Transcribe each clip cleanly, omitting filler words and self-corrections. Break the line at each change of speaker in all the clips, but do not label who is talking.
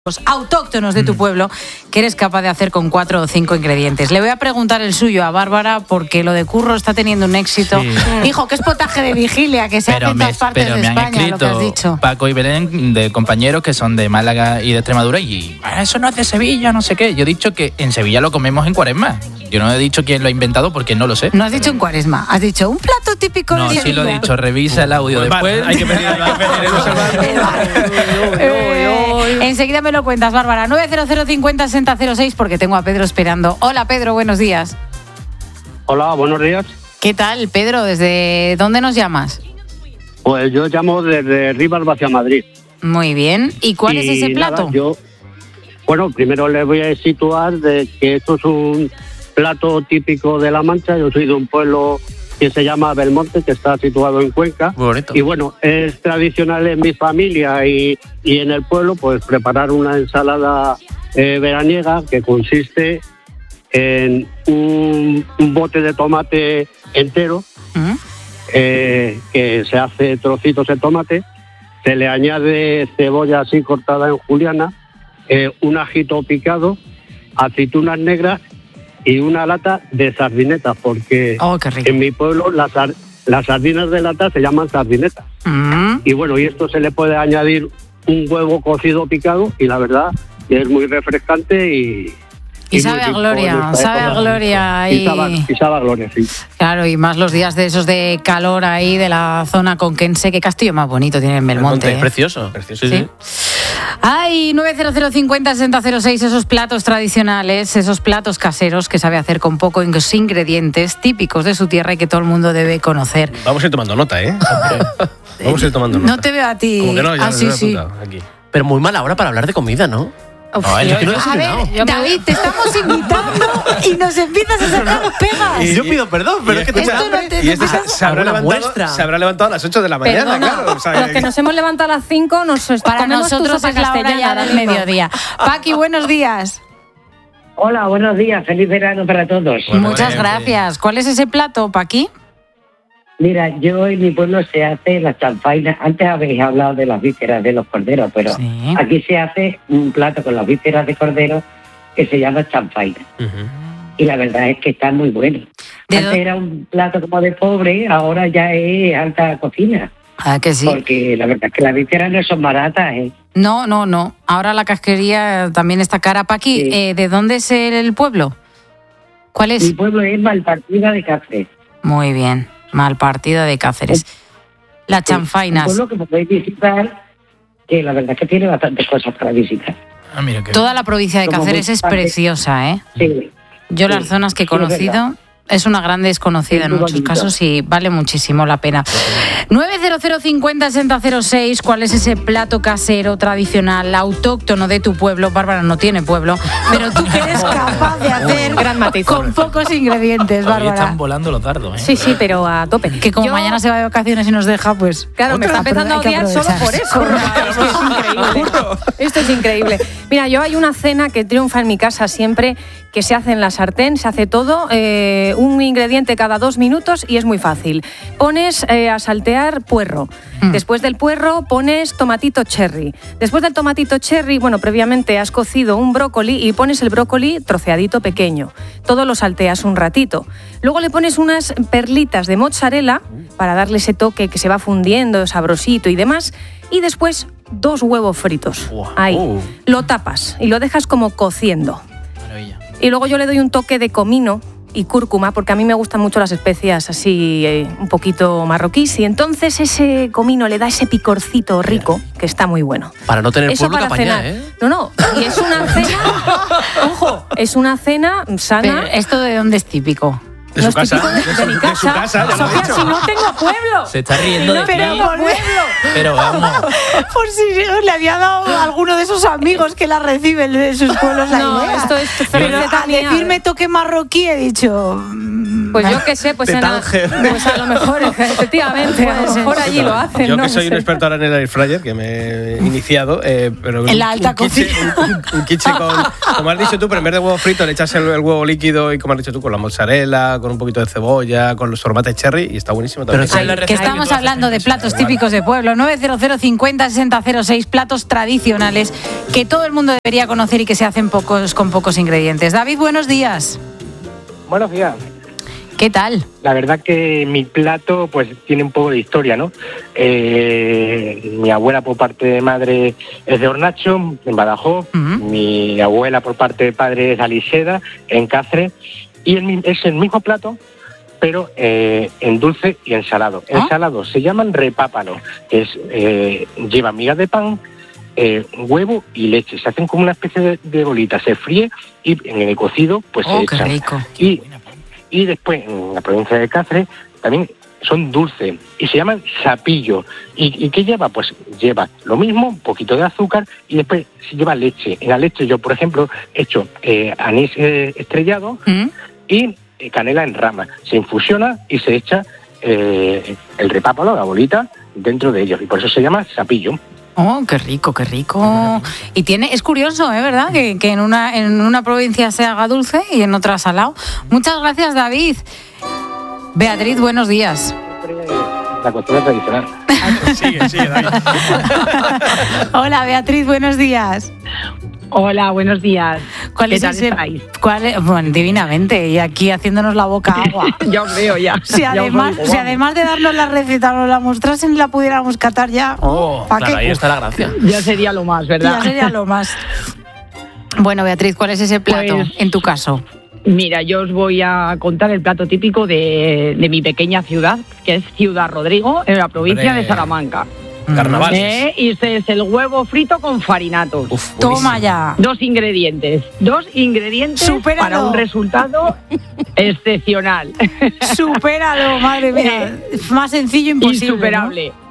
autóctonos de tu pueblo que eres capaz de hacer con 4 o 5 ingredientes. Le voy a preguntar el suyo a Bárbara porque lo de Curro está teniendo un éxito. Sí. Hijo, que es potaje de vigilia que se hace en todas partes de España, lo que has dicho.
Paco y Belén, de compañeros que son de Málaga y de Extremadura, y eso no es de Sevilla, no sé qué. Yo he dicho que en Sevilla lo comemos en Cuaresma. Yo no he dicho quién lo ha inventado porque no lo sé.
No has dicho en Cuaresma, has dicho un plato típico de Sevilla.
No, sí lo he dicho, revisa el audio después.
Hay que pedir
enseguida me lo cuentas, Bárbara. 900 50 60 06 porque tengo a Pedro esperando. Hola, Pedro, buenos días.
Hola, buenos días.
¿Qué tal, Pedro? ¿Desde dónde nos llamas?
Pues yo llamo desde Rivas hacia Madrid.
Muy bien. ¿Y cuál es ese plato?
Bueno, primero les voy a situar de que esto es un plato típico de La Mancha. Yo soy de un pueblo que se llama Belmonte, que está situado en Cuenca.
Muy bonito.
Y bueno, es tradicional en mi familia y en el pueblo pues preparar una ensalada veraniega que consiste en un bote de tomate entero, que se hace trocitos de tomate, se le añade cebolla así cortada en juliana, un ajito picado, aceitunas negras y una lata de sardinetas, porque en mi pueblo las sardinas de lata se llaman sardinetas. Y bueno, y esto se le puede añadir un huevo cocido picado y la verdad que es muy refrescante y
sabe a gloria, sabe a gloria.
Y sabe a gloria, sí.
Claro, y más los días de esos de calor ahí de la zona conquense. Qué castillo más bonito tiene en Belmonte.
Es precioso.
Sí. Ay, 900 50 60 06, esos platos tradicionales, esos platos caseros que sabe hacer con pocos ingredientes típicos de su tierra y que todo el mundo debe conocer.
Vamos a ir tomando nota, ¿eh? Vamos a ir tomando nota.
No te veo a ti.
Como que no, ya
sí.
Aquí. Pero muy mala hora para hablar de comida, ¿no?
Uf, a ver, David, te estamos invitando y nos empiezas a sacar pegas.
Y yo pido perdón, pero es que
se habrá levantado a las 8 de la mañana, claro. O sea,
los que nos hemos levantado a las 5
para nosotros es la hora ya del mediodía. Paqui, buenos días.
Hola, buenos días. Feliz verano para todos.
Muchas gracias. ¿Cuál es ese plato, Paqui?
Mira, yo en mi pueblo se hace la chanfaina. Antes habéis hablado de las vísceras de los corderos, pero sí, aquí se hace un plato con las vísceras de cordero que se llama chanfaina. Y la verdad es que está muy bueno. Antes era un plato como de pobre, ahora ya es alta cocina.
Ah, que sí.
Porque la verdad es que las vísceras no son baratas, ¿eh?
No. Ahora la casquería también está cara. Paqui, sí. ¿De dónde es el pueblo? ¿Cuál es?
Mi pueblo es Malpartida de Cáceres.
Muy bien. Malpartida de Cáceres. Las chanfainas.
Un pueblo que podéis visitar, que la verdad es que tiene bastantes cosas para visitar.
Mira que
toda la provincia de Cáceres es preciosa, ¿eh?
Sí.
Yo las zonas que he conocido, es una gran desconocida en muchos casos y vale muchísimo la pena. 900 50 60 06, ¿cuál es ese plato casero, tradicional, autóctono de tu pueblo? Bárbara no tiene pueblo, pero tú que eres capaz de hacer con pocos ingredientes, Bárbara.
Hoy están volando los dardos, ¿eh?
Sí, pero a tope.
Que como mañana se va de vacaciones y nos deja, pues...
Claro, me está empezando a odiar solo por eso. Esto es increíble. Mira, yo hay una cena que triunfa en mi casa siempre, que se hace en la sartén, se hace todo, un ingrediente cada 2 minutos y es muy fácil. Pones a saltear puerro. Después del puerro pones tomatito cherry. Después del tomatito cherry, previamente has cocido un brócoli y pones el brócoli troceadito pequeño. Todo lo salteas un ratito. Luego le pones unas perlitas de mozzarella para darle ese toque que se va fundiendo, sabrosito y demás. Y después 2 huevos fritos. Ahí. Lo tapas y lo dejas como cociendo.
Maravilla.
Y luego yo le doy un toque de comino y cúrcuma, porque a mí me gustan mucho las especias así un poquito marroquíes, y entonces ese comino le da ese picorcito rico que está muy bueno.
Para no tener
eso
pueblo
para cenar,
¿eh?
No, y es una cena, ojo, es una cena sana.
Pero ¿esto de dónde es típico?
De su casa.
De mi casa.
De su casa, ya
Sofía, si no tengo pueblo.
Se está riendo de ti. Pero vamos.
Por si le había dado a alguno de esos amigos que la reciben de sus pueblos la idea.
Esto es
pero al decirme toque marroquí he dicho...
Pues yo qué sé, pues a lo mejor, efectivamente, a lo mejor allí lo hacen.
Yo que soy un experto ahora en el air fryer, que me he iniciado, pero
en la alta cocina.
Un quiche con, como has dicho tú, pero en vez de huevo frito le echas el huevo líquido y como has dicho tú, con la mozzarella, con un poquito de cebolla, con los tomates cherry y está buenísimo también.
Pero que estamos hablando de platos típicos de pueblo. 900 50 60 06, platos tradicionales que todo el mundo debería conocer y que se hacen con pocos ingredientes. David, buenos días.
Buenos días.
¿Qué tal?
La verdad que mi plato pues tiene un poco de historia, ¿no? Mi abuela por parte de madre es de Hornacho, en Badajoz. Mi abuela por parte de padre es de Aliseda, en Cáceres. Y es el mismo plato, pero en dulce y en salado. En salado se llaman repápalo, que lleva migas de pan, huevo y leche. Se hacen como una especie de bolita, se fríe y en el cocido pues se echa.
Qué rico.
Y después, en la provincia de Cáceres, también son dulces y se llaman sapillo. ¿Y qué lleva? Pues lleva lo mismo, un poquito de azúcar y después se lleva leche. En la leche yo, por ejemplo, he hecho anís estrellado y canela en rama. Se infusiona y se echa el repápalo, la bolita, dentro de ellos. Y por eso se llama sapillo.
Oh, qué rico, qué rico. Y es curioso, ¿verdad? Que en una provincia se haga dulce y en otra salado. Muchas gracias, David. Beatriz, buenos días.
La cocina tradicional.
Sigue, David.
Hola, Beatriz, buenos días.
Hola, buenos días.
¿Cuál es ese? Bueno, divinamente, y aquí haciéndonos la boca agua.
Ya os veo, ya.
Si además de darnos la receta, nos la mostrasen y la pudiéramos catar ya.
Claro,
qué?
ahí está la gracia.
Ya sería lo más, ¿verdad?
Ya sería lo más. Bueno, Beatriz, ¿cuál es ese plato en tu caso?
Mira, yo os voy a contar el plato típico de mi pequeña ciudad, que es Ciudad Rodrigo, en la provincia de Salamanca.
Carnavales.
Y ese es el huevo frito con farinatos.
Toma ya.
Dos ingredientes
Supéralo.
Para un resultado excepcional.
Supéralo, madre mía. Más sencillo imposible.
Insuperable.
¿No?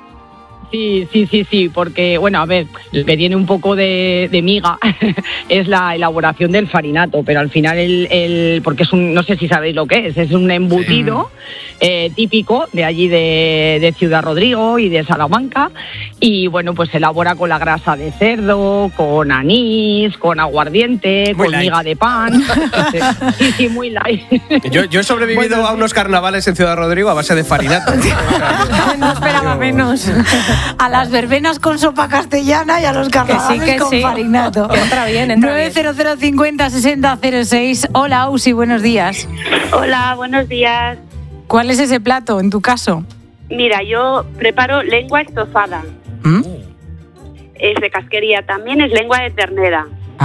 Sí, porque, bueno, a ver, lo que tiene un poco de miga es la elaboración del farinato, pero al final porque no sé si sabéis lo que es un embutido típico de allí de Ciudad Rodrigo y de Salamanca, y bueno, pues se elabora con la grasa de cerdo, con anís, con aguardiente, muy con light. Miga de pan. Sí, muy light.
Yo he sobrevivido a unos carnavales en Ciudad Rodrigo a base de farinato.
No esperaba menos. A las verbenas con sopa castellana y a los carnavales con farinato.
Entra bien.
900 50 60 06. Hola, Ausi, buenos días.
Hola, buenos días.
¿Cuál es ese plato en tu caso?
Mira, yo preparo lengua estofada. Es de casquería, también es lengua de ternera.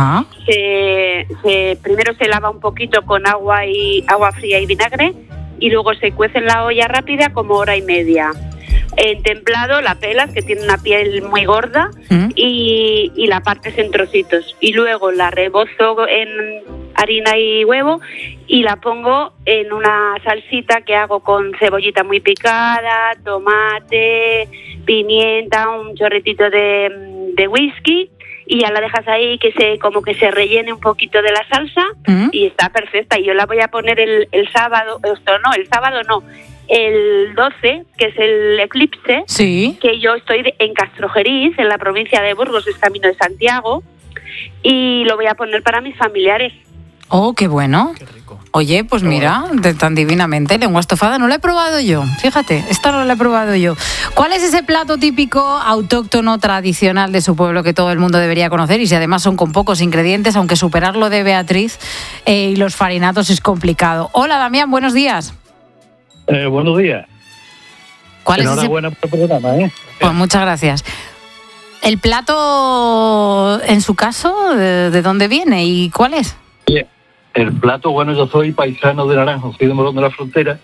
Primero se lava un poquito con agua fría y vinagre y luego se cuece en la olla rápida como hora y media. En templado la pelas, que tiene una piel muy gorda, y la partes en trocitos. Y luego la rebozo en harina y huevo y la pongo en una salsita que hago con cebollita muy picada, tomate, pimienta, un chorretito de whisky, y ya la dejas ahí que se rellene un poquito de la salsa y está perfecta. Y yo la voy a poner el sábado no. El 12, que es el eclipse, que yo estoy en Castrojeriz, en la provincia de Burgos, es camino de Santiago, y lo voy a poner para mis familiares.
Oh, qué bueno. Qué rico. Oye, pues mira, tan divinamente, lengua estofada no la he probado yo. Fíjate, esta no la he probado yo. ¿Cuál es ese plato típico, autóctono, tradicional de su pueblo que todo el mundo debería conocer? Y si además son con pocos ingredientes, aunque superarlo de Beatriz y los farinatos es complicado. Hola, Damián, buenos días.
Buenos días.
¿Cuál es ese?
Enhorabuena por el programa,
Pues muchas gracias. ¿El plato, en su caso, de dónde viene y cuál es?
Bien. El plato, yo soy paisano de Naranjo, soy de Morón de la Frontera,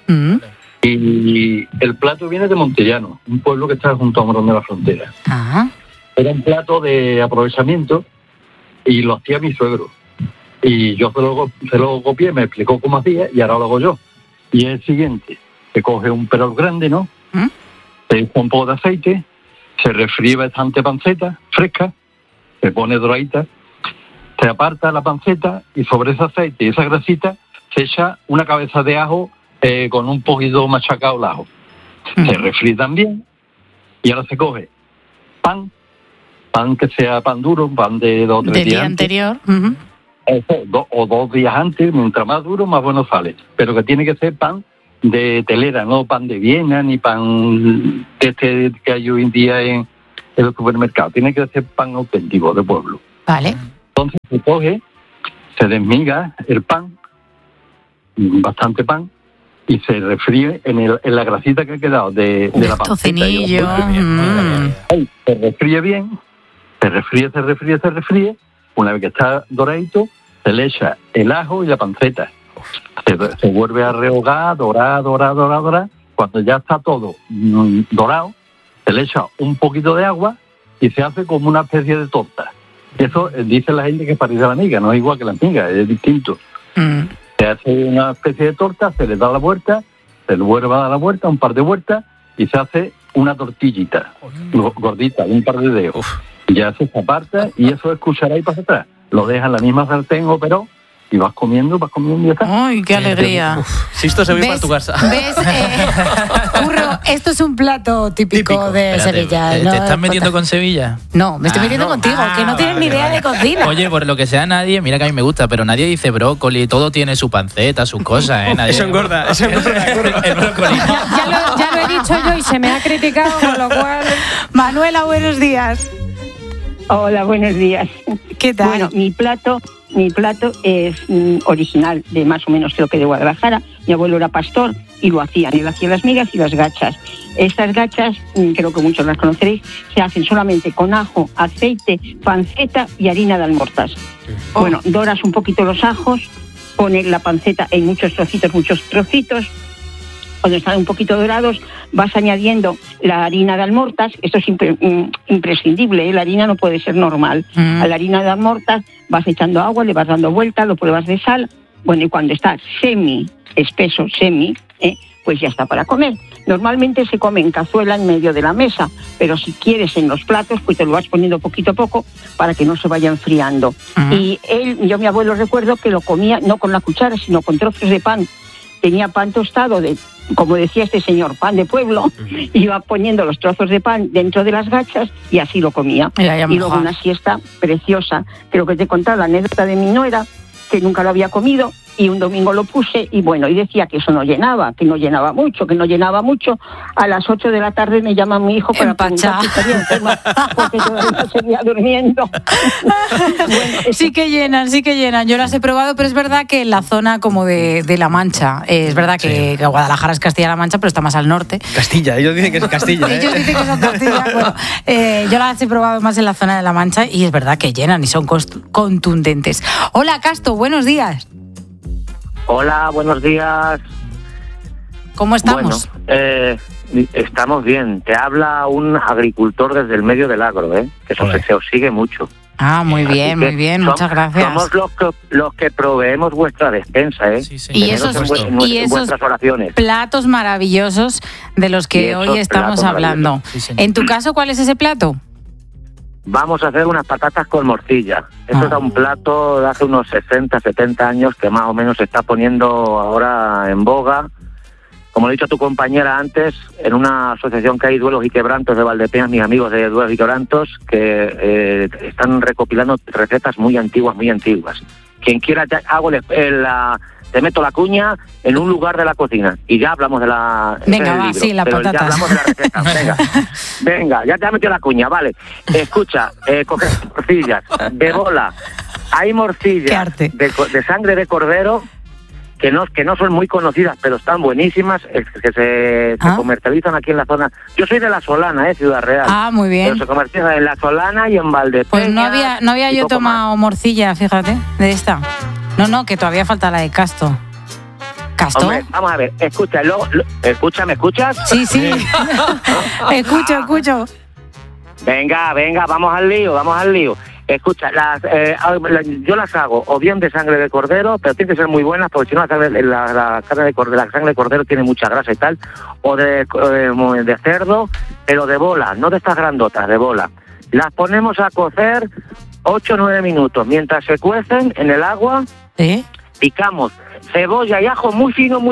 y el plato viene de Montellano, un pueblo que está junto a Morón de la Frontera. Era un plato de aprovechamiento y lo hacía mi suegro. Y yo se lo copié, me explicó cómo hacía y ahora lo hago yo. Y es el siguiente: se coge un perol grande, ¿no? Se echa un poco de aceite, se refríe bastante panceta fresca, se pone doradita, se aparta la panceta y sobre ese aceite y esa grasita se echa una cabeza de ajo con un poquito machacado el ajo. Se refríe también y ahora se coge pan que sea pan duro, pan de 2 o 3 días
anterior.
Eso, o 2 días antes, mientras más duro, más bueno sale. Pero que tiene que ser pan de telera, no pan de Viena, ni pan que hay hoy en día en el supermercado. Tiene que ser pan auténtico, de pueblo.
Vale.
Entonces se coge, se desmiga el pan, bastante pan, y se refríe en la grasita que ha quedado de la panceta.
Tocinillo.
Se refríe bien, se refríe. Una vez que está doradito, se le echa el ajo y la panceta. Se vuelve a rehogar, dorar. Cuando ya está todo dorado, se le echa un poquito de agua y se hace como una especie de torta. Eso dice la gente que es parecida a la miga, no es igual que la miga, es distinto. Se hace una especie de torta, se le da la vuelta, se le vuelve a dar la vuelta, un par de vueltas, y se hace una tortillita gordita, un par de dedos. Ya se aparta y eso es cuchara y para atrás. Lo deja en la misma sartén o pero y vas comiendo y ya está.
¡Ay, qué alegría!
Sisto se ve para tu casa.
¿Ves? Curro, esto es un plato típico de Sevilla.
¿Te estás metiendo con Sevilla?
No, me estoy metiendo contigo, que no tienes ni idea de cocina.
Oye, por lo que sea nadie, mira que a mí me gusta, pero nadie dice brócoli, todo tiene su panceta, sus cosas, ¿eh? Nadie...
Eso engorda.
El brócoli.
Ya lo he dicho yo y se me ha criticado, con lo cual...
Manuela, buenos días.
Hola, buenos días.
¿Qué tal?
Bueno, mi plato es original, de más o menos creo que de Guadalajara. Mi abuelo era pastor y lo hacían. Él hacía las migas y las gachas. Estas gachas, creo que muchos las conoceréis, se hacen solamente con ajo, aceite, panceta y harina de almortas. Bueno, doras un poquito los ajos, pones la panceta en muchos trocitos. Cuando están un poquito dorados, vas añadiendo la harina de almortas. Esto es imprescindible, ¿eh? La harina no puede ser normal. A la harina de almortas vas echando agua, le vas dando vuelta, lo pruebas de sal. Bueno, y cuando está espeso, pues ya está para comer. Normalmente se come en cazuela en medio de la mesa, pero si quieres en los platos, pues te lo vas poniendo poquito a poco para que no se vaya enfriando. Y mi abuelo recuerdo que lo comía no con la cuchara, sino con trozos de pan. Tenía pan tostado como decía este señor, pan de pueblo, iba poniendo los trozos de pan dentro de las gachas y así lo comía. Y luego una siesta preciosa. Creo que te he contado la anécdota de mi nuera, que nunca lo había comido, y un domingo lo puse y bueno, y decía que eso no llenaba mucho. A las 8 de la tarde me llama mi hijo para preguntar si estaría enferma, porque todavía seguía durmiendo.
Bueno, sí que llenan. Yo las he probado, pero es verdad que en la zona como de La Mancha, es verdad que Guadalajara es Castilla-La Mancha, pero está más al norte.
Castilla, ellos dicen que es Castilla.
Ellos dicen que son Castilla. Bueno, yo las he probado más en la zona de La Mancha y es verdad que llenan y son contundentes. Hola, Casto, buenos días.
Hola, buenos días.
¿Cómo estamos?
Bueno, estamos bien. Te habla un agricultor desde el medio del agro, que eso se os sigue mucho.
Ah, muy bien, muchas gracias.
Somos los que proveemos vuestra despensa,
Sí,
y esos
vuestras oraciones.
Platos maravillosos de los que hoy estamos hablando. Sí, en tu caso, ¿cuál es ese plato?
Vamos a hacer unas patatas con morcilla. Esto es un plato de hace unos 60, 70 años que más o menos se está poniendo ahora en boga. Como he dicho a tu compañera antes, en una asociación que hay, Duelos y Quebrantos de Valdepeñas, mis amigos de Duelos y Quebrantos, que están recopilando recetas muy antiguas. Quien quiera, te meto la cuña en un lugar de la cocina y ya hablamos de la...
Venga, va, sí, la patata.
Ya hablamos de la receta. Venga, ya te he metido la cuña, vale. Escucha, coge morcillas de bola. Hay morcillas de sangre de cordero que no son muy conocidas, pero están buenísimas, que se comercializan aquí en la zona. Yo soy de La Solana, Ciudad Real.
Ah, muy bien.
Pero se comercializan en La Solana y en Valdepeñas.
Pues no había yo tomado morcilla, fíjate, de esta. No, que todavía falta la de Casto. ¿Casto?
Hombre, vamos a ver, escucha, ¿me escuchas?
Sí. Escucho.
Venga, vamos al lío. Escucha, yo las hago o bien de sangre de cordero, pero tienen que ser muy buenas, porque si no la sangre de cordero tiene mucha grasa y tal, o de cerdo, pero de bola, no de estas grandotas, de bola. Las ponemos a cocer 8 o 9 minutos. Mientras se cuecen en el agua, picamos cebolla y ajo muy fino,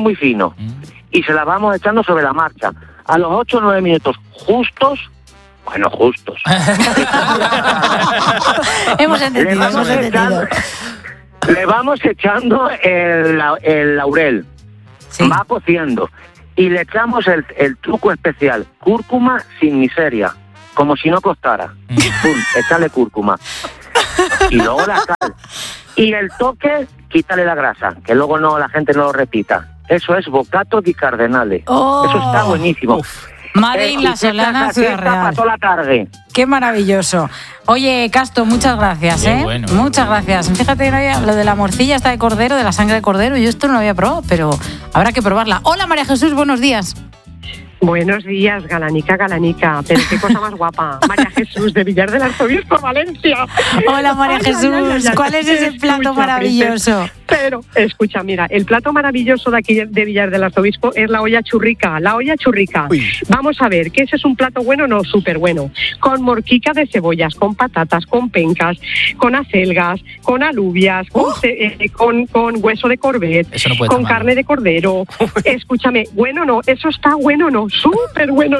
y se las vamos echando sobre la marcha. A los 8 o 9 minutos justos,
hemos entendido.
Le vamos echando el laurel, va cociendo, y le echamos el truco especial, cúrcuma sin miseria, como si no costara. Pum, echarle cúrcuma. Y luego la sal. Y el toque, quítale la grasa, que luego no la gente no lo repita. Eso es bocato di cardenale. Eso está buenísimo.
Madre y la Solana Ciudad Real.
Pasó la tarde.
Qué maravilloso. Oye, Casto, muchas gracias,
Bueno,
muchas gracias. Fíjate que no había, lo de la morcilla esta de cordero, de la sangre de cordero, yo esto no lo había probado, pero habrá que probarla. Hola, María Jesús, buenos días.
Buenos días, Galanica, pero qué cosa más guapa. María Jesús, de Villar del Arzobispo, Valencia.
Hola, María Jesús. ¿Cuál es ese plato maravilloso?
Pero, escucha, mira, el plato maravilloso de aquí de Villar del Arzobispo es la olla churrica.
Uy.
Vamos a ver, ¿qué ese es un plato bueno? No, súper bueno. Con morquica de cebollas, con patatas, con pencas, con acelgas, con alubias, con hueso de corvet, con carne de cordero. Escúchame, bueno no, eso está bueno no, súper bueno.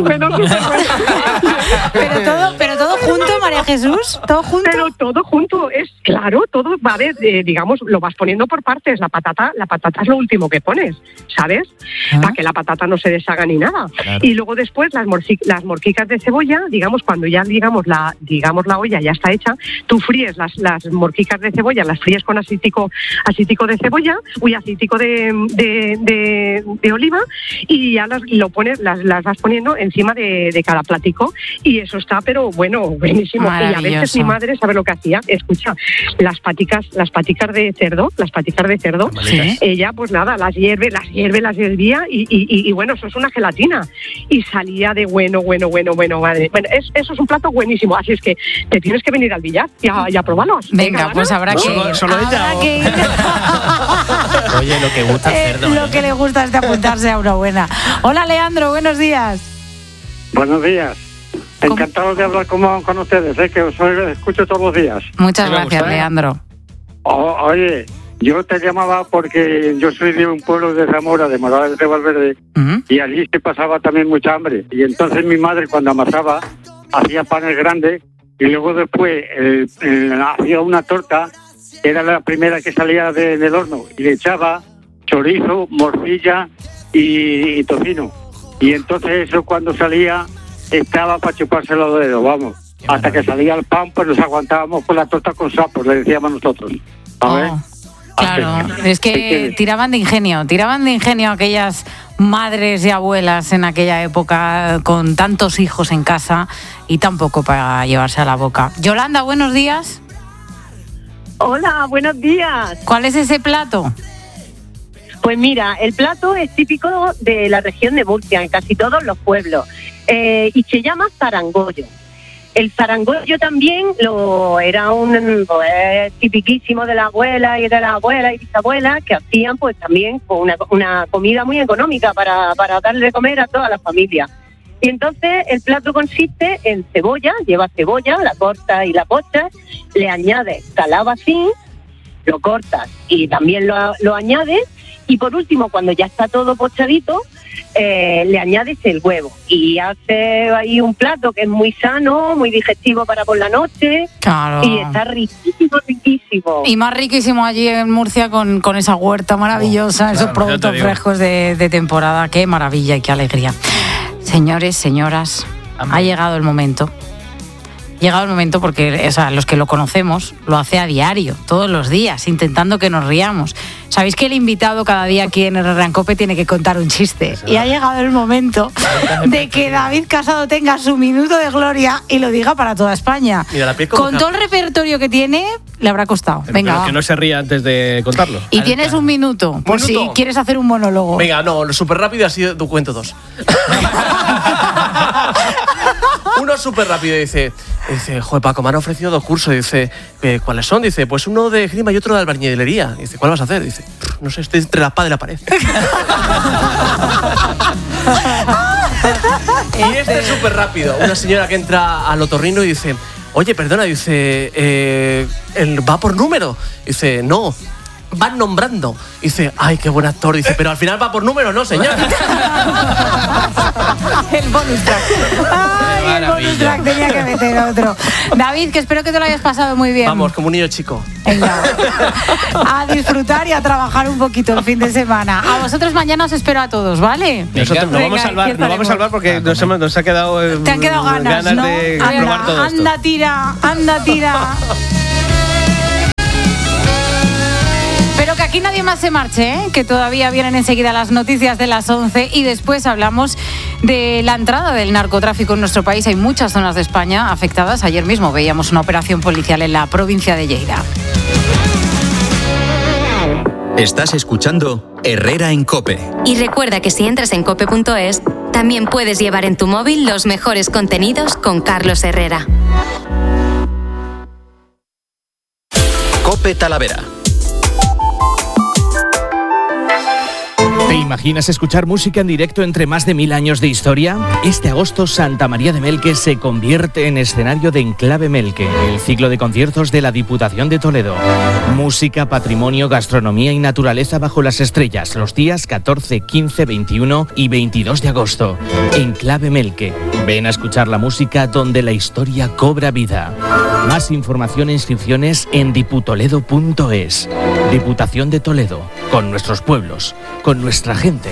Pero todo junto, María Jesús, todo junto.
Pero todo junto, es claro, todo va de, digamos, lo vas poniendo por partes. La patata es lo último que pones, ¿sabes? Para que la patata no se deshaga ni nada. Claro. Y luego después las morquicas de cebolla, digamos, cuando ya la olla ya está hecha, tú fríes las morquicas de cebolla, las fríes con aceitico de cebolla, aceitico de oliva, y ya lo pones, las vas poniendo encima de cada platico, y eso está, pero bueno, buenísimo. Y a veces mi madre, ¿sabe lo que hacía? Escucha, las paticas de cerdo, ¿sí? Ella pues nada, las hierve, las hervía, y bueno, eso es una gelatina, y salía de bueno, madre. Bueno, eso es un plato buenísimo, así es que te tienes que venir al Villar y a probarlos.
Venga, pues habrá que ir.
Solo ella.
Oye, lo que gusta el cerdo.
Lo que le gusta es de apuntarse a una buena. Hola, Leandro, buenos días.
Buenos días. Encantado de hablar con ustedes, que os escucho todos los días.
Muchas gracias, Leandro.
Oye, yo te llamaba porque yo soy de un pueblo de Zamora, de Morales de Valverde, y allí se pasaba también mucha hambre. Y entonces mi madre, cuando amasaba, hacía panes grandes, y luego después hacía una torta, que era la primera que salía del horno, y le echaba chorizo, morcilla y tocino. Y entonces eso, cuando salía, estaba para chuparse los dedos, vamos. Hasta que salía el pan, pues nos aguantábamos con la torta con sapos, le decíamos nosotros.
Claro, es que tiraban de ingenio aquellas madres y abuelas en aquella época, con tantos hijos en casa y tan poco para llevarse a la boca. Yolanda, buenos días.
Hola, buenos días.
¿Cuál es ese plato?
Pues mira, el plato es típico de la región de Murcia, en casi todos los pueblos, y se llama zarangollo. El zarangollo también era tipiquísimo de la abuela y bisabuela, que hacían pues también una comida muy económica para darle de comer a toda la familia. Y entonces el plato consiste en cebolla, lleva cebolla, la cortas y la pochas, le añades calabacín, lo cortas y también lo añades, y por último, cuando ya está todo pochadito, le añades el huevo y hace ahí un plato que es muy sano, muy digestivo para por la noche.
Claro.
Y está riquísimo.
Y más riquísimo allí en Murcia con esa huerta maravillosa, esos productos frescos de temporada. Qué maravilla y qué alegría. Señores, señoras, ha llegado el momento. Llegado el momento porque los que lo conocemos lo hace a diario, todos los días, intentando que nos riamos. Sabéis que el invitado cada día aquí en el Rancope tiene que contar un chiste. Y ha llegado el momento de que David Casado tenga su minuto de gloria y lo diga para toda España.
Mira,
con todo el repertorio que tiene, le habrá costado. Venga,
pero que no se ría antes de contarlo.
Y tienes un minuto, por si quieres hacer un monólogo.
Venga, no, súper rápido, así tu cuento dos. Uno súper rápido dice, joder, Paco, me han ofrecido 2 cursos. Dice, ¿cuáles son? Dice, pues uno de esgrima y otro de albañilería. Dice, ¿cuál vas a hacer? Dice, no sé, estoy entre la espada y la pared. Y este es súper rápido. Una señora que entra al otorrino y dice, oye, perdona, dice, ¿va por número? Dice, no, van nombrando. Dice, ay, qué buen actor. Dice, pero al final va por número, ¿no, señor?
El bonus track.
Ay, el bonus track tenía que meter otro. David, que espero que te lo hayas pasado muy bien.
Vamos, como un niño chico.
Venga. A disfrutar y a trabajar un poquito el fin de semana. A vosotros mañana os espero a todos, ¿vale?
Nosotros nos vamos a salvar porque nos ha quedado...
Te han quedado ganas, ¿no?
de probar todo esto.
Anda, tira. Pero que aquí nadie más se marche, ¿eh? Que todavía vienen enseguida las noticias de las 11 y después hablamos de la entrada del narcotráfico en nuestro país. Hay muchas zonas de España afectadas. Ayer mismo veíamos una operación policial en la provincia de Lleida.
Estás escuchando Herrera en COPE.
Y recuerda que si entras en cope.es, también puedes llevar en tu móvil los mejores contenidos con Carlos Herrera.
COPE Talavera.
¿Te imaginas escuchar música en directo entre más de 1000 años de historia? Este agosto Santa María de Melque se convierte en escenario de Enclave Melque, el ciclo de conciertos de la Diputación de Toledo. Música, patrimonio, gastronomía y naturaleza bajo las estrellas, los días 14, 15, 21 y 22 de agosto. Enclave Melque. Ven a escuchar la música donde la historia cobra vida. Más información e inscripciones en diputoledo.es. Diputación de Toledo, con nuestros pueblos, con nuestra gente.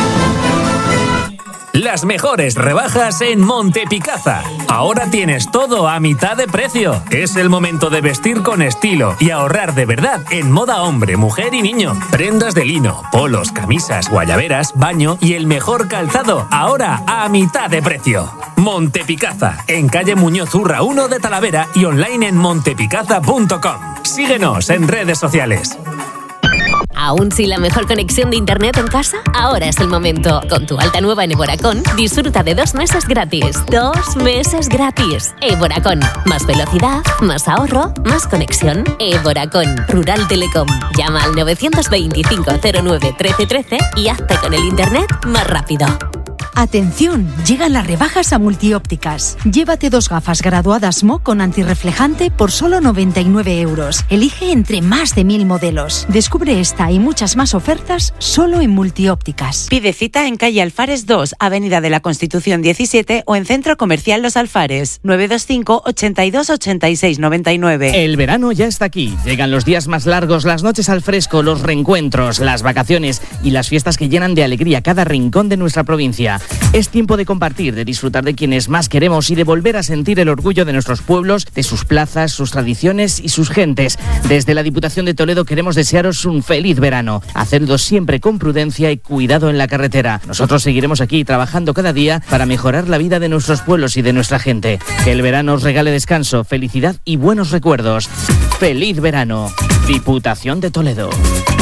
Las mejores rebajas en Montepicasa. Ahora tienes todo a mitad de precio. Es el momento de vestir con estilo y ahorrar de verdad en moda hombre, mujer y niño. Prendas de lino, polos, camisas, guayaberas, baño y el mejor calzado. Ahora a mitad de precio. Montepicasa, en calle Muñoz Urra 1 de Talavera y online en montepicaza.com. Síguenos en redes sociales.
¿Aún sin la mejor conexión de internet en casa? Ahora es el momento. Con tu alta nueva en Evoracón, disfruta de 2 meses gratis. 2 meses gratis. Evoracón. Más velocidad, más ahorro, más conexión. Evoracón. Rural Telecom. Llama al 925 09 1313 y hazte con el internet más rápido.
Atención, llegan las rebajas a Multiópticas. Llévate 2 gafas graduadas MO con antirreflejante por solo 99 €. Elige entre más de 1000 modelos. Descubre esta y muchas más ofertas solo en Multiópticas.
Pide cita en calle Alfares 2, Avenida de la Constitución 17 o en Centro Comercial Los Alfares, 925 82 86 99.
El verano ya está aquí. Llegan los días más largos, las noches al fresco, los reencuentros, las vacaciones y las fiestas que llenan de alegría cada rincón de nuestra provincia. Es tiempo de compartir, de disfrutar de quienes más queremos y de volver a sentir el orgullo de nuestros pueblos, de sus plazas, sus tradiciones y sus gentes. Desde la Diputación de Toledo queremos desearos un feliz verano. Hacedlo siempre con prudencia y cuidado en la carretera. Nosotros seguiremos aquí trabajando cada día para mejorar la vida de nuestros pueblos y de nuestra gente. Que el verano os regale descanso, felicidad y buenos recuerdos. ¡Feliz verano! Diputación de Toledo.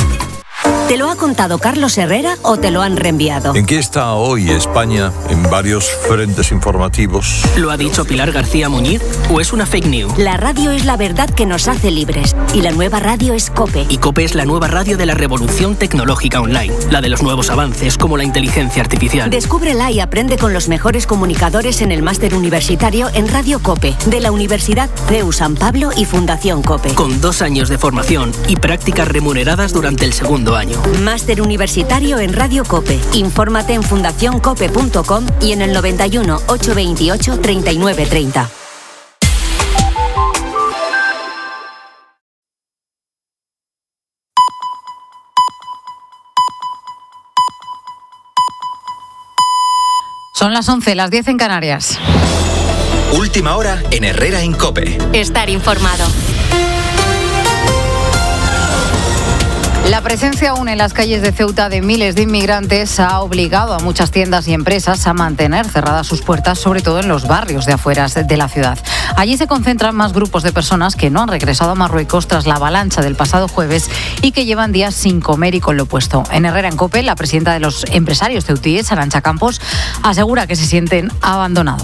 ¿Te lo ha contado Carlos Herrera o te lo han reenviado?
¿En qué está hoy España en varios frentes informativos?
¿Lo ha dicho Pilar García Muñiz o es una fake news?
La radio es la verdad que nos hace libres y la nueva radio es COPE.
Y COPE es la nueva radio de la revolución tecnológica online, la de los nuevos avances como la inteligencia artificial.
Descúbrela y aprende con los mejores comunicadores en el máster universitario en Radio COPE de la Universidad CEU San Pablo y Fundación COPE.
Con 2 años de formación y prácticas remuneradas durante el 2º año.
Máster universitario en Radio COPE. Infórmate en fundacioncope.com y en el 91 828 3930.
Son las 11, las 10 en Canarias.
Última hora en Herrera en COPE.
Estar informado.
La presencia aún en las calles de Ceuta de miles de inmigrantes ha obligado a muchas tiendas y empresas a mantener cerradas sus puertas, sobre todo en los barrios de afueras de la ciudad. Allí se concentran más grupos de personas que no han regresado a Marruecos tras la avalancha del pasado jueves y que llevan días sin comer y con lo puesto. En Herrera en COPE, la presidenta de los empresarios ceutíes, Arantxa Campos, asegura que se sienten abandonados.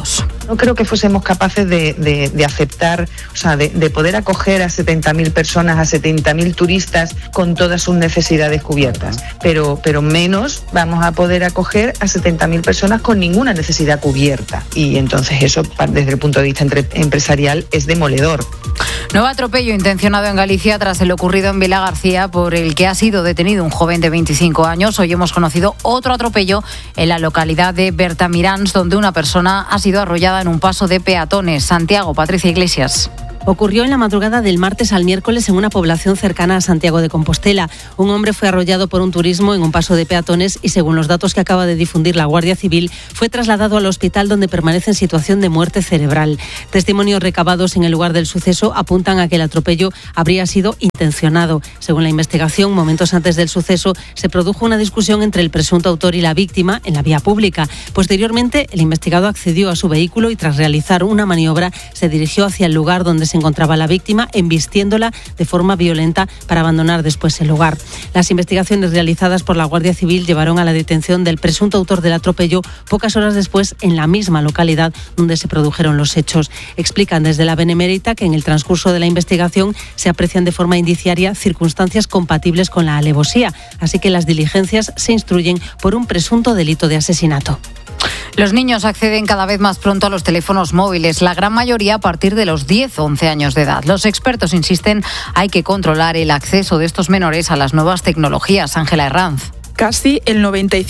No creo que fuésemos capaces de aceptar, o sea, de poder acoger a 70.000 personas, a 70.000 turistas con todas sus necesidades cubiertas. Pero menos vamos a poder acoger a 70.000 personas con ninguna necesidad cubierta. Y entonces eso, desde el punto de vista empresarial, es demoledor.
Nuevo atropello intencionado en Galicia tras el ocurrido en Vilagarcía, por el que ha sido detenido un joven de 25 años. Hoy hemos conocido otro atropello en la localidad de Bertamiráns, donde una persona ha sido arrollada en un paso de peatones. Santiago, Patricia Iglesias.
Ocurrió en la madrugada del martes al miércoles en una población cercana a Santiago de Compostela. Un hombre fue arrollado por un turismo en un paso de peatones y, según los datos que acaba de difundir la Guardia Civil, fue trasladado al hospital, donde permanece en situación de muerte cerebral. Testimonios recabados en el lugar del suceso apuntan a que el atropello habría sido intencionado. Según la investigación, momentos antes del suceso se produjo una discusión entre el presunto autor y la víctima en la vía pública. Posteriormente, el investigado accedió a su vehículo y, tras realizar una maniobra, se dirigió hacia el lugar donde se encontraba la víctima, embistiéndola de forma violenta para abandonar después el lugar. Las investigaciones realizadas por la Guardia Civil llevaron a la detención del presunto autor del atropello pocas horas después en la misma localidad donde se produjeron los hechos. Explican desde la Benemérita que en el transcurso de la investigación se aprecian de forma indiciaria circunstancias compatibles con la alevosía, así que las diligencias se instruyen por un presunto delito de asesinato.
Los niños acceden cada vez más pronto a los teléfonos móviles, la gran mayoría a partir de los 10 o 11 años de edad. Los expertos insisten, hay que controlar el acceso de estos menores a las nuevas tecnologías. Ángela Herranz.
Casi el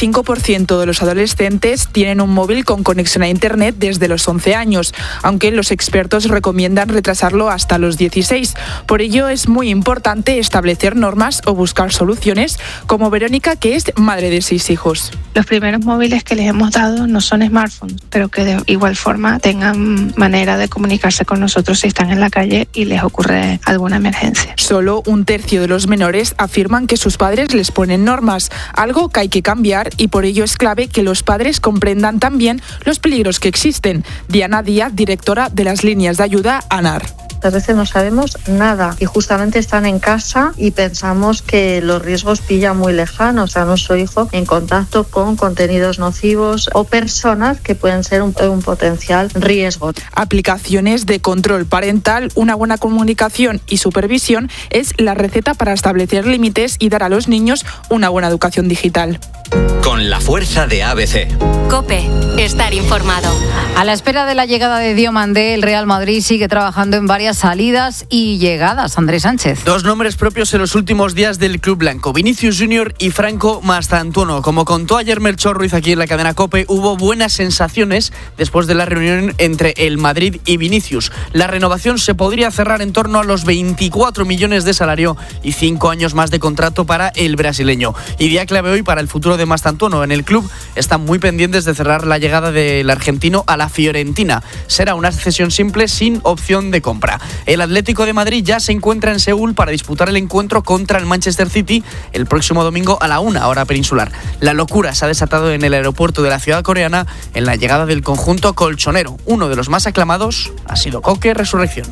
95% de los adolescentes tienen un móvil con conexión a Internet desde los 11 años, aunque los expertos recomiendan retrasarlo hasta los 16. Por ello es muy importante establecer normas o buscar soluciones, como Verónica, que es madre de 6 hijos.
Los primeros móviles que les hemos dado no son smartphones, pero que de igual forma tengan manera de comunicarse con nosotros si están en la calle y les ocurre alguna emergencia.
Solo 1/3 de los menores afirman que sus padres les ponen normas, algo que hay que cambiar, y por ello es clave que los padres comprendan también los peligros que existen. Diana Díaz, directora de las líneas de ayuda ANAR.
Muchas veces no sabemos nada y justamente están en casa y pensamos que los riesgos pillan muy lejanos a nuestro hijo en contacto con contenidos nocivos o personas que pueden ser un potencial riesgo.
Aplicaciones de control parental, una buena comunicación y supervisión es la receta para establecer límites y dar a los niños una buena educación digital.
Con la fuerza de ABC.
COPE, estar informado.
A la espera de la llegada de Diomandé, el Real Madrid sigue trabajando en varias salidas y llegadas. Andrés Sánchez.
2 nombres propios en los últimos días del club blanco: Vinicius Junior y Franco Mastantuono. Como contó ayer Melchor Ruiz aquí en la cadena COPE, hubo buenas sensaciones después de la reunión entre el Madrid y Vinicius. La renovación se podría cerrar en torno a los 24 millones de salario y 5 años más de contrato para el brasileño. Y día clave hoy para el futuro de Mastantuono. En el club están muy pendientes de cerrar la llegada del argentino a la Fiorentina. Será una cesión simple sin opción de compra. El Atlético de Madrid ya se encuentra en Seúl para disputar el encuentro contra el Manchester City el próximo domingo a la 1 hora peninsular. La locura se ha desatado en el aeropuerto de la ciudad coreana en la llegada del conjunto colchonero. Uno de los más aclamados ha sido Coque Resurrección.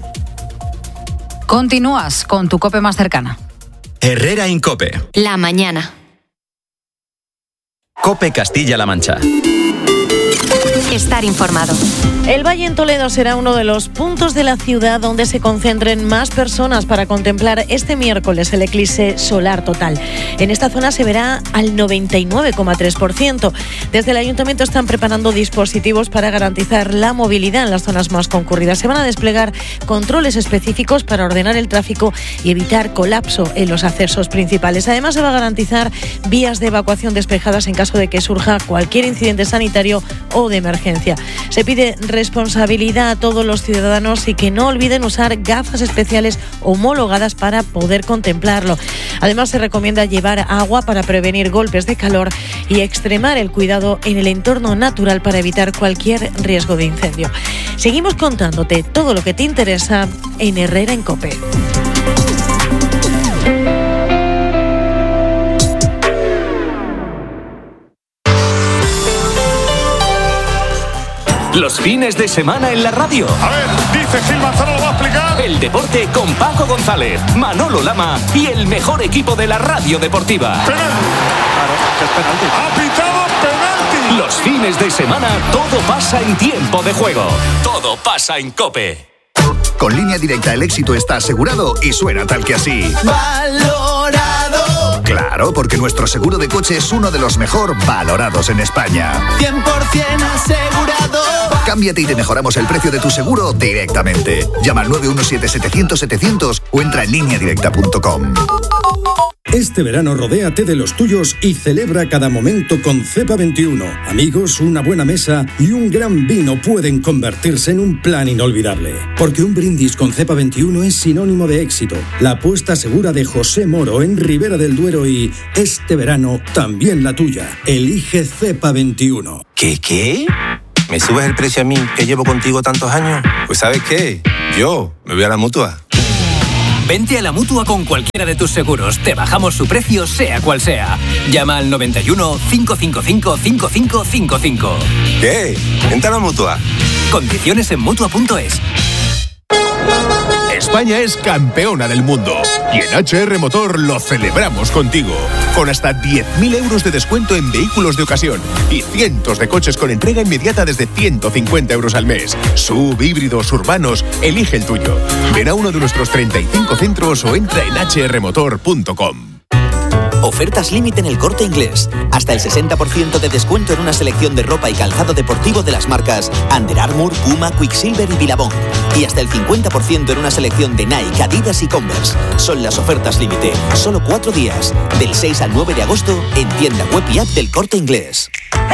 Continúas con tu COPE más cercana.
Herrera en COPE.
La mañana.
COPE Castilla-La Mancha.
Estar informado.
El Valle en Toledo será uno de los puntos de la ciudad donde se concentren más personas para contemplar este miércoles el eclipse solar total. En esta zona se verá al 99,3%. Desde el ayuntamiento están preparando dispositivos para garantizar la movilidad en las zonas más concurridas. Se van a desplegar controles específicos para ordenar el tráfico y evitar colapso en los accesos principales. Además, se va a garantizar vías de evacuación despejadas en caso de que surja cualquier incidente sanitario o de emergencia. Se pide responsabilidad a todos los ciudadanos y que no olviden usar gafas especiales homologadas para poder contemplarlo. Además, se recomienda llevar agua para prevenir golpes de calor y extremar el cuidado en el entorno natural para evitar cualquier riesgo de incendio. Seguimos contándote todo lo que te interesa en Herrera en COPE.
Los
fines de semana en la radio.
A ver, dice Gil Manzano, lo va a explicar.
El deporte con Paco González, Manolo Lama y el mejor equipo de la radio deportiva.
Penalti.
Claro, es penalti.
Ha pitado penalti.
Los fines de semana todo pasa en tiempo de juego. Todo pasa en COPE.
Con Línea Directa el éxito está asegurado y suena tal que así.
¡Valorado!
Claro, porque nuestro seguro de coche es uno de los mejor valorados en España.
100% asegurado.
Cámbiate y te mejoramos el precio de tu seguro directamente. Llama al 917-700-700 o entra en lineadirecta.com.
Este verano rodéate de los tuyos y celebra cada momento con Cepa 21. Amigos, una buena mesa y un gran vino pueden convertirse en un plan inolvidable. Porque un brindis con Cepa 21 es sinónimo de éxito. La apuesta segura de José Moro en Ribera del Duero y este verano también la tuya. Elige Cepa 21.
¿Qué? ¿Me subes el precio a mí, que llevo contigo tantos años? Pues ¿sabes qué? Yo me voy a la Mutua.
Vente a la Mutua con cualquiera de tus seguros. Te bajamos su precio, sea cual sea. Llama al 91 555 5555.
¿Qué? Vente a la Mutua.
Condiciones en Mutua.es.
España es campeona del mundo y en HR Motor lo celebramos contigo. Con hasta 10.000 euros de descuento en vehículos de ocasión y cientos de coches con entrega inmediata desde 150 euros al mes. SUV, híbridos, urbanos, elige el tuyo. Ven a uno de nuestros 35 centros o entra en hrmotor.com.
Ofertas límite en El Corte Inglés. Hasta el 60% de descuento en una selección de ropa y calzado deportivo de las marcas Under Armour, Puma, Quicksilver y Billabong. Y hasta el 50% en una selección de Nike, Adidas y Converse. Son las ofertas límite. Solo 4 días. Del 6 al 9 de agosto en tienda web y app del Corte Inglés.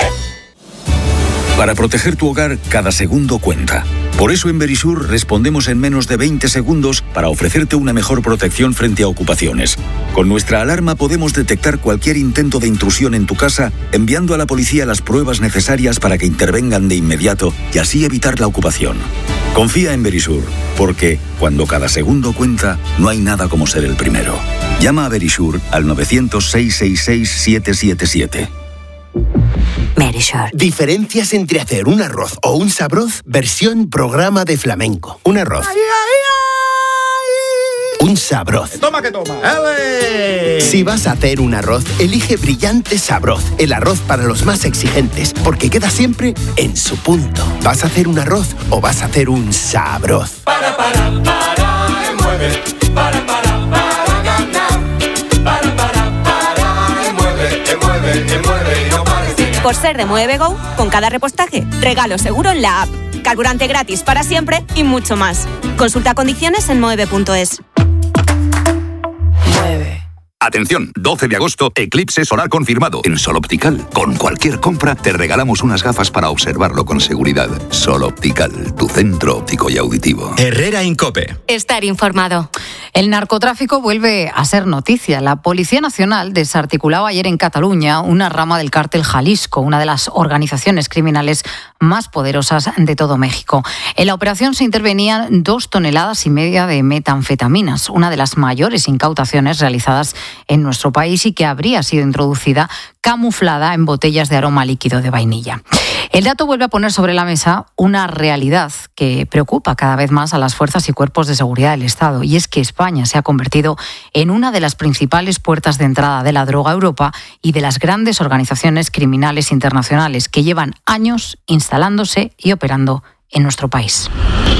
Para proteger tu hogar, cada segundo cuenta. Por eso en Verisur respondemos en menos de 20 segundos para ofrecerte una mejor protección frente a ocupaciones. Con nuestra alarma podemos detectar cualquier intento de intrusión en tu casa, enviando a la policía las pruebas necesarias para que intervengan de inmediato y así evitar la ocupación. Confía en Verisur, porque cuando cada segundo cuenta, no hay nada como ser el primero. Llama a Verisur al 900-666-777.
Verisur. Diferencias entre hacer un arroz o un sabroz versión programa de flamenco. Un arroz. Un sabroz.
Toma que toma.
Si vas a hacer un arroz, elige Brillante Sabroz, el arroz para los más exigentes, porque queda siempre en su punto. ¿Vas a hacer un arroz o vas a hacer un sabroz?
Para, mueve. Para ganar. Para, mueve y no pares.
Por ser de Mueve Go, con cada repostaje, regalo seguro en la app, carburante gratis para siempre y mucho más. Consulta condiciones en moeve.es.
Atención, 12 de agosto, eclipse solar confirmado en Sol Optical. Con cualquier compra te regalamos unas gafas para observarlo con seguridad. Sol Optical, tu centro óptico y auditivo.
Herrera en COPE.
Estar informado. El narcotráfico vuelve a ser noticia. La Policía Nacional desarticulaba ayer en Cataluña una rama del cártel Jalisco, una de las organizaciones criminales más poderosas de todo México. En la operación se intervenían 2,5 toneladas de metanfetaminas, una de las mayores incautaciones realizadas en nuestro país y que habría sido introducida camuflada en botellas de aroma líquido de vainilla. El dato vuelve a poner sobre la mesa una realidad que preocupa cada vez más a las fuerzas y cuerpos de seguridad del Estado, y es que España se ha convertido en una de las principales puertas de entrada de la droga a Europa y de las grandes organizaciones criminales internacionales que llevan años instalándose y operando en nuestro país.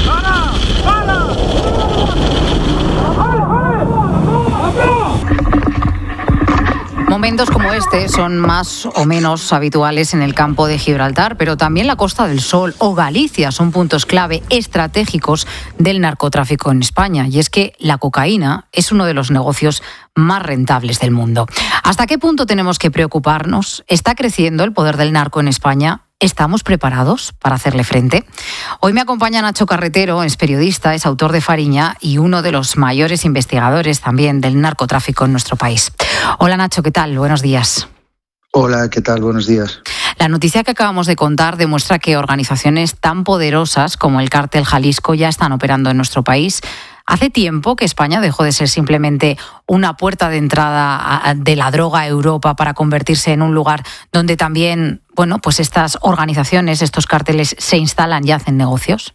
Momentos como este son más o menos habituales en el campo de Gibraltar, pero también la Costa del Sol o Galicia son puntos clave estratégicos del narcotráfico en España. Y es que la cocaína es uno de los negocios más rentables del mundo. ¿Hasta qué punto tenemos que preocuparnos? ¿Está creciendo el poder del narco en España? ¿Estamos preparados para hacerle frente? Hoy me acompaña Nacho Carretero, es periodista, es autor de Fariña y uno de los mayores investigadores también del narcotráfico en nuestro país. Hola Nacho, ¿qué tal? Buenos días.
Hola, ¿qué tal? Buenos días.
La noticia que acabamos de contar demuestra que organizaciones tan poderosas como el Cártel Jalisco ya están operando en nuestro país. Hace tiempo que España dejó de ser simplemente una puerta de entrada de la droga a Europa para convertirse en un lugar donde también, bueno, pues estas organizaciones, estos cárteles se instalan y hacen negocios.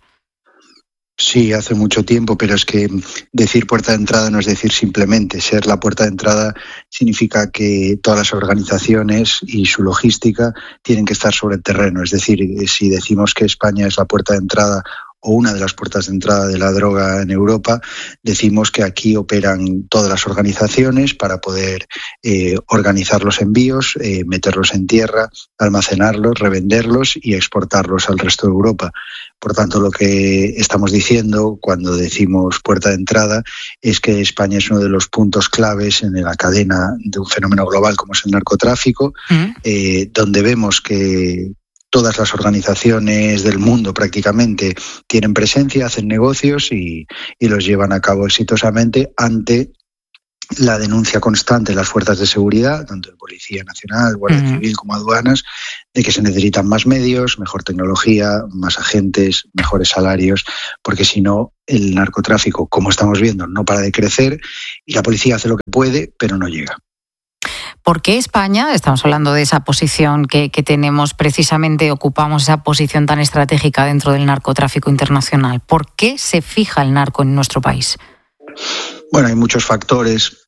Sí, hace mucho tiempo, pero es que decir puerta de entrada no es decir simplemente. Ser la puerta de entrada significa que todas las organizaciones y su logística tienen que estar sobre el terreno. Es decir, si decimos que España es la puerta de entrada o una de las puertas de entrada de la droga en Europa, decimos que aquí operan todas las organizaciones para poder organizar los envíos, meterlos en tierra, almacenarlos, revenderlos y exportarlos al resto de Europa. Por tanto, lo que estamos diciendo cuando decimos puerta de entrada es que España es uno de los puntos claves en la cadena de un fenómeno global como es el narcotráfico, donde vemos que todas las organizaciones del mundo prácticamente tienen presencia, hacen negocios y los llevan a cabo exitosamente ante la denuncia constante de las fuerzas de seguridad, tanto de Policía Nacional, Guardia Civil como aduanas, de que se necesitan más medios, mejor tecnología, más agentes, mejores salarios, porque si no, el narcotráfico, como estamos viendo, no para de crecer y la policía hace lo que puede, pero no llega.
¿Por qué España, estamos hablando de esa posición que tenemos, precisamente ocupamos esa posición tan estratégica dentro del narcotráfico internacional? ¿Por qué se fija el narco en nuestro país?
Bueno, hay muchos factores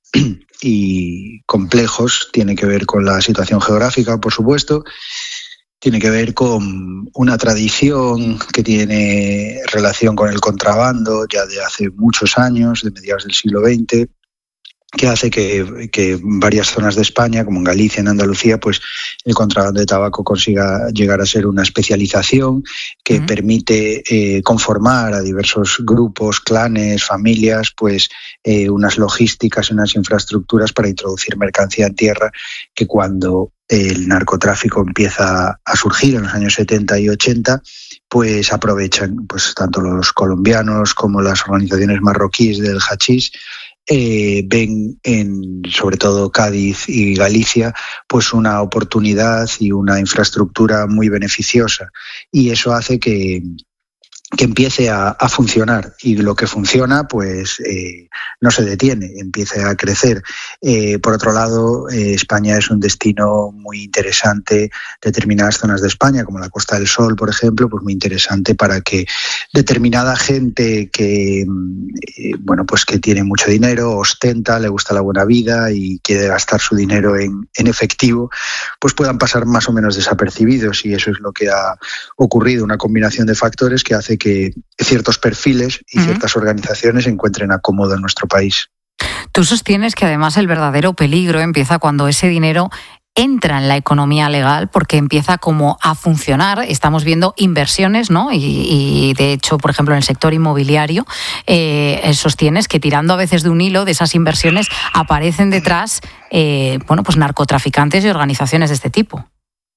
y complejos. Tiene que ver con la situación geográfica, por supuesto. Tiene que ver con una tradición que tiene relación con el contrabando ya de hace muchos años, de mediados del siglo XX, que hace que varias zonas de España, como en Galicia, en Andalucía, pues el contrabando de tabaco consiga llegar a ser una especialización que permite conformar a diversos grupos, clanes, familias, pues unas logísticas y unas infraestructuras para introducir mercancía en tierra que cuando el narcotráfico empieza a surgir en los años 70 y 80, pues aprovechan pues tanto los colombianos como las organizaciones marroquíes del hachís, ven en sobre todo Cádiz y Galicia pues una oportunidad y una infraestructura muy beneficiosa, y eso hace que empiece a funcionar, y lo que funciona pues no se detiene, empieza a crecer. Por otro lado, España es un destino muy interesante, determinadas zonas de España, como la Costa del Sol, por ejemplo, pues muy interesante para que determinada gente que bueno, pues que tiene mucho dinero, ostenta, le gusta la buena vida y quiere gastar su dinero en efectivo, pues puedan pasar más o menos desapercibidos, y eso es lo que ha ocurrido, una combinación de factores que hace que ciertos perfiles y ciertas organizaciones encuentren acomodo en nuestro país.
Tú sostienes que además el verdadero peligro empieza cuando ese dinero entra en la economía legal, porque empieza como a funcionar. Estamos viendo inversiones, ¿no? Y de hecho, por ejemplo, en el sector inmobiliario, sostienes que tirando a veces de un hilo de esas inversiones aparecen detrás, bueno, pues narcotraficantes y organizaciones de este tipo.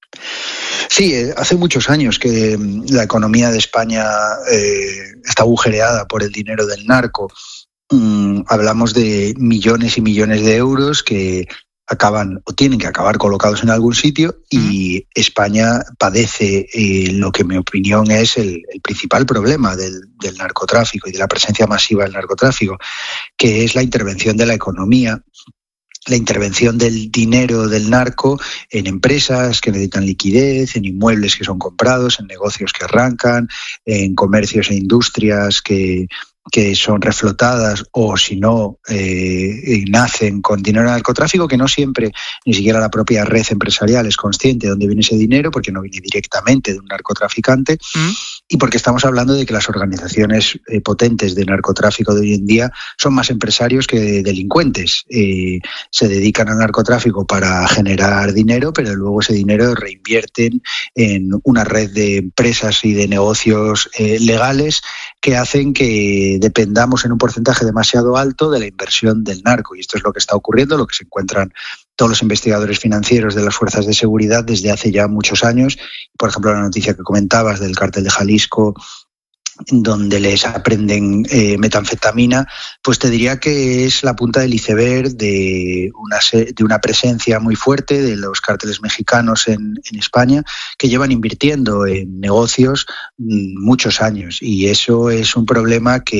Sí, hace muchos años que la economía de España está agujereada por el dinero del narco. Hablamos de millones y millones de euros que acaban o tienen que acabar colocados en algún sitio, y España padece lo que en mi opinión es el principal problema del narcotráfico y de la presencia masiva del narcotráfico, que es la intervención de la economía, la intervención del dinero del narco en empresas que necesitan liquidez, en inmuebles que son comprados, en negocios que arrancan, en comercios e industrias que son reflotadas, o si no, nacen con dinero del narcotráfico, que no siempre ni siquiera la propia red empresarial es consciente de dónde viene ese dinero, porque no viene directamente de un narcotraficante, y porque estamos hablando de que las organizaciones potentes de narcotráfico de hoy en día son más empresarios que delincuentes. Se dedican al narcotráfico para generar dinero, pero luego ese dinero reinvierten en una red de empresas y de negocios legales que hacen que dependamos en un porcentaje demasiado alto de la inversión del narco. Y esto es lo que está ocurriendo, lo que se encuentran todos los investigadores financieros de las fuerzas de seguridad desde hace ya muchos años. Por ejemplo, la noticia que comentabas del cártel de Jalisco, donde les aprenden metanfetamina, pues te diría que es la punta del iceberg de una presencia muy fuerte de los cárteles mexicanos en España, que llevan invirtiendo en negocios muchos años, y eso es un problema que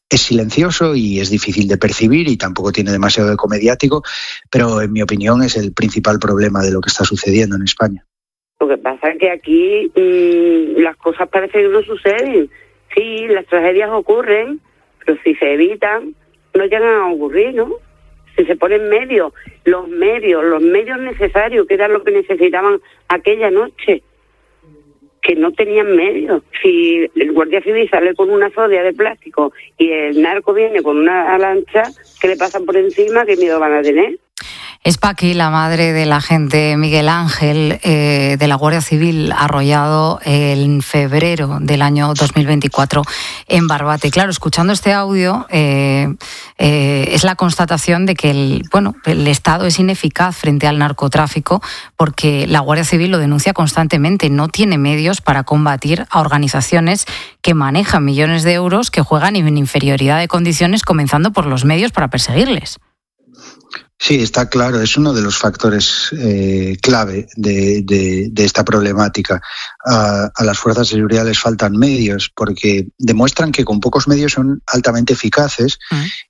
Es silencioso y es difícil de percibir y tampoco tiene demasiado eco mediático, pero en mi opinión es el principal problema de lo que está sucediendo en España.
Lo que pasa es que aquí las cosas parece que no suceden. Sí, las tragedias ocurren, pero si se evitan, no llegan a ocurrir, ¿no? Si se ponen los medios necesarios, que era lo que necesitaban aquella noche, que no tenían medios. Si el guardia civil sale con una sodia de plástico y el narco viene con una lancha que le pasan por encima, ¿qué miedo van a tener?
Es Paqui, la madre del agente Miguel Ángel de la Guardia Civil, arrollado en febrero del año 2024 en Barbate. Claro, escuchando este audio es la constatación de que el Estado es ineficaz frente al narcotráfico porque la Guardia Civil lo denuncia constantemente. No tiene medios para combatir a organizaciones que manejan millones de euros, que juegan en inferioridad de condiciones, comenzando por los medios para perseguirles.
Sí, está claro, es uno de los factores clave de esta problemática. A las fuerzas de seguridad les faltan medios porque demuestran que con pocos medios son altamente eficaces,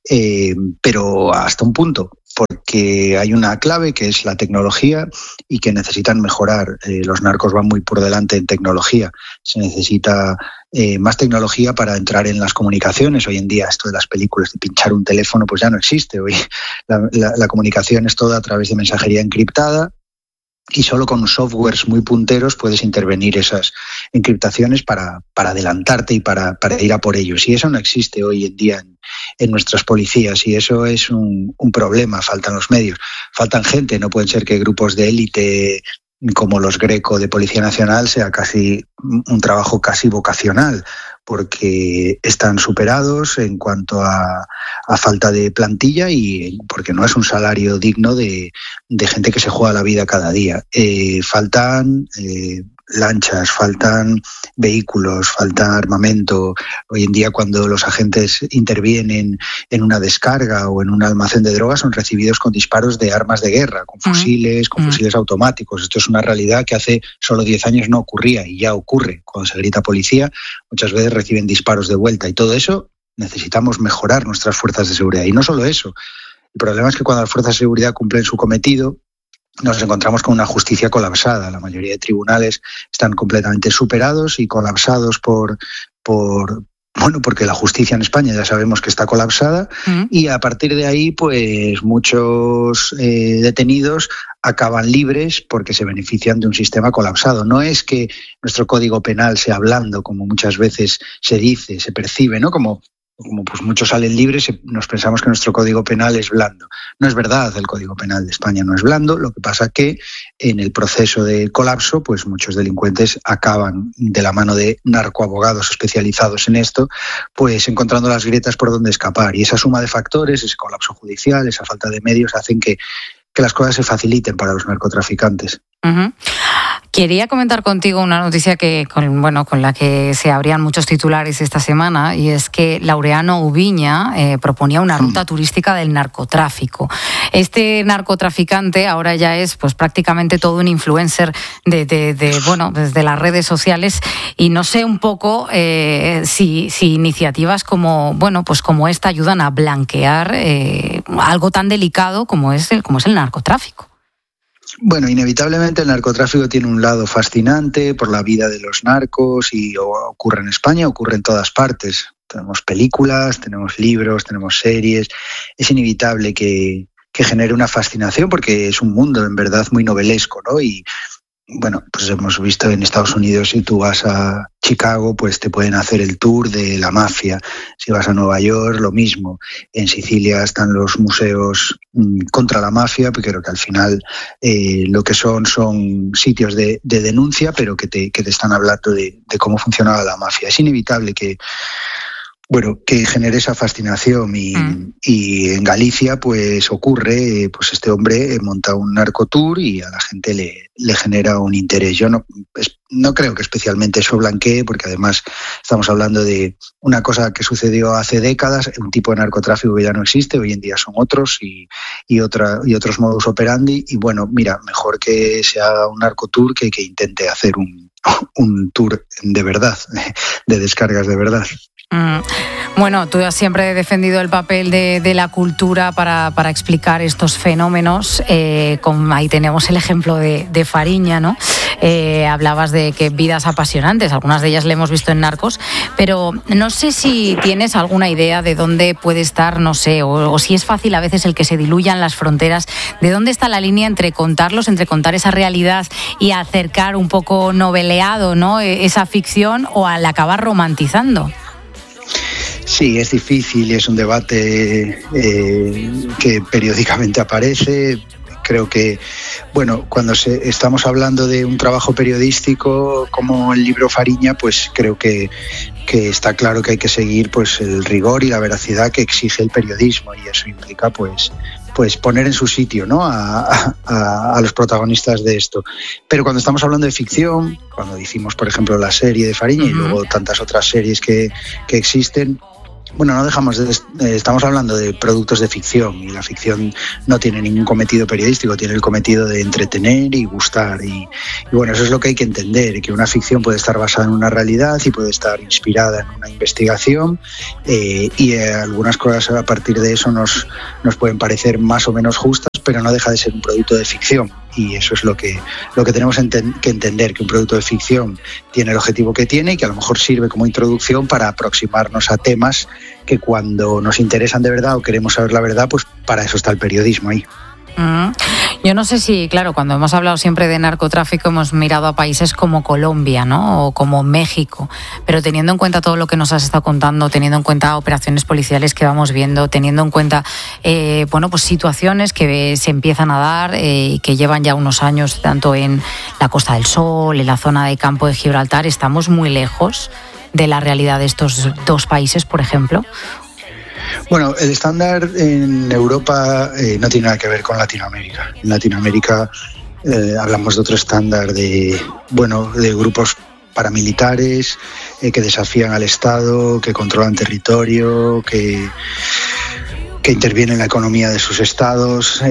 pero hasta un punto, porque hay una clave que es la tecnología y que necesitan mejorar. Los narcos van muy por delante en tecnología. Se necesita más tecnología para entrar en las comunicaciones. Hoy en día esto de las películas de pinchar un teléfono pues ya no existe. Hoy la comunicación es toda a través de mensajería encriptada y solo con softwares muy punteros puedes intervenir esas encriptaciones para adelantarte y para ir a por ellos. Y eso no existe hoy en día en nuestras policías y eso es un problema. Faltan los medios, faltan gente. No puede ser que grupos de élite como los Greco de Policía Nacional sea casi un trabajo casi vocacional, porque están superados en cuanto a falta de plantilla y porque no es un salario digno de gente que se juega la vida cada día. Faltan lanchas, faltan vehículos, falta armamento. Hoy en día cuando los agentes intervienen en una descarga o en un almacén de drogas son recibidos con disparos de armas de guerra, con fusiles, con fusiles automáticos. Esto es una realidad que hace solo 10 años no ocurría y ya ocurre. Cuando se grita policía, muchas veces reciben disparos de vuelta y todo eso necesitamos mejorar nuestras fuerzas de seguridad. Y no solo eso, el problema es que cuando las fuerzas de seguridad cumplen su cometido, nos encontramos con una justicia colapsada. La mayoría de tribunales están completamente superados y colapsados porque la justicia en España ya sabemos que está colapsada y a partir de ahí pues muchos detenidos acaban libres porque se benefician de un sistema colapsado. No es que nuestro código penal sea blando, como muchas veces se dice, se percibe, ¿no? Como pues muchos salen libres, nos pensamos que nuestro Código Penal es blando. No es verdad, el Código Penal de España no es blando, lo que pasa que en el proceso de colapso, pues muchos delincuentes acaban de la mano de narcoabogados especializados en esto, pues encontrando las grietas por donde escapar. Y esa suma de factores, ese colapso judicial, esa falta de medios, hacen que las cosas se faciliten para los narcotraficantes. Uh-huh.
Quería comentar contigo una noticia con la que se abrían muchos titulares esta semana, y es que Laureano Ubiña proponía una ruta turística del narcotráfico. Este narcotraficante ahora ya es pues prácticamente todo un influencer desde las redes sociales, y no sé un poco si iniciativas como esta ayudan a blanquear algo tan delicado como es el narcotráfico.
Bueno, inevitablemente el narcotráfico tiene un lado fascinante por la vida de los narcos y ocurre en España, ocurre en todas partes. Tenemos películas, tenemos libros, tenemos series. Es inevitable que genere una fascinación porque es un mundo en verdad muy novelesco, ¿no? Y bueno, pues hemos visto en Estados Unidos, si tú vas a Chicago, pues te pueden hacer el tour de la mafia. Si vas a Nueva York, lo mismo. En Sicilia están los museos contra la mafia, porque creo que al final lo que son sitios de denuncia, pero que te están hablando de cómo funcionaba la mafia. Es inevitable que genere esa fascinación y en Galicia pues ocurre, pues este hombre monta un narcotour y a la gente le genera un interés. Yo no creo que especialmente eso blanquee, porque además estamos hablando de una cosa que sucedió hace décadas, un tipo de narcotráfico que ya no existe, hoy en día son otros y otros modus operandi, y bueno, mira, mejor que sea un narcotour que intente hacer un tour de verdad, de descargas de verdad.
Bueno, tú has siempre defendido el papel de la cultura para explicar estos fenómenos. Ahí tenemos el ejemplo de Fariña, ¿no? Hablabas de que vidas apasionantes, algunas de ellas le hemos visto en Narcos, pero no sé si tienes alguna idea de dónde puede estar, no sé, o si es fácil a veces el que se diluyan las fronteras, de dónde está la línea entre contar esa realidad y acercar un poco noveleado, ¿no?, esa ficción, o al acabar romantizando.
Sí, es difícil y es un debate que periódicamente aparece. Creo que, bueno, cuando estamos hablando de un trabajo periodístico como el libro Fariña, pues creo que está claro que hay que seguir pues el rigor y la veracidad que exige el periodismo, y eso implica pues poner en su sitio, ¿no?, a los protagonistas de esto. Pero cuando estamos hablando de ficción, cuando hicimos, por ejemplo, la serie de Fariña y luego tantas otras series que existen, bueno, no dejamos estamos hablando de productos de ficción, y la ficción no tiene ningún cometido periodístico, tiene el cometido de entretener y gustar, y bueno, eso es lo que hay que entender, que una ficción puede estar basada en una realidad y puede estar inspirada en una investigación, y algunas cosas a partir de eso nos pueden parecer más o menos justas, pero no deja de ser un producto de ficción. Y eso es lo que tenemos que entender, que un producto de ficción tiene el objetivo que tiene y que a lo mejor sirve como introducción para aproximarnos a temas que cuando nos interesan de verdad o queremos saber la verdad, pues para eso está el periodismo ahí.
Yo no sé si, claro, cuando hemos hablado siempre de narcotráfico hemos mirado a países como Colombia, ¿no?, o como México, pero teniendo en cuenta todo lo que nos has estado contando, teniendo en cuenta operaciones policiales que vamos viendo, teniendo en cuenta pues situaciones que se empiezan a dar y que llevan ya unos años, tanto en la Costa del Sol, en la zona de Campo de Gibraltar, ¿estamos muy lejos de la realidad de estos dos países, por ejemplo?
Bueno, el estándar en Europa no tiene nada que ver con Latinoamérica. En Latinoamérica hablamos de otro estándar de grupos paramilitares que desafían al Estado, que controlan territorio, que intervienen en la economía de sus estados.